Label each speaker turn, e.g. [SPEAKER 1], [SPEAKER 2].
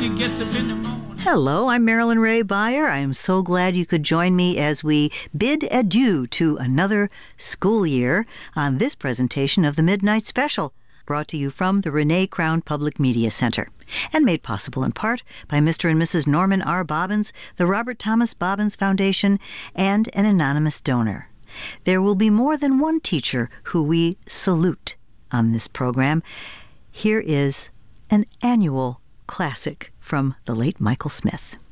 [SPEAKER 1] he gets up in the morning.
[SPEAKER 2] Hello, I'm Marilyn Ray Beyer. I am so glad you could join me as we bid adieu to another school year on this presentation of the Midnight Special, brought to you from the Renee Crown Public Media Center, and made possible in part by Mr. and Mrs. Norman R. Bobbins, the Robert Thomas Bobbins Foundation, and an anonymous donor. There will be more than one teacher who we salute on this program. Here is an annual classic from the late Michael Smith.